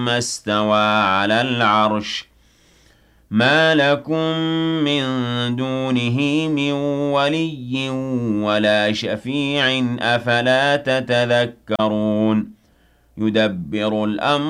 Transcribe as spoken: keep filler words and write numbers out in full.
ثُمَّ اسْتَوَىٰ عَلَى الْعَرْشِ ۚ مَا لَكُم مِّن دُونِهِ مِن وَلِيٍّ وَلَا شَفِيعٍ ۚ أَفَلَا تَتَذَكَّرُونَ يُدَبِّرُ الْأَمْرَ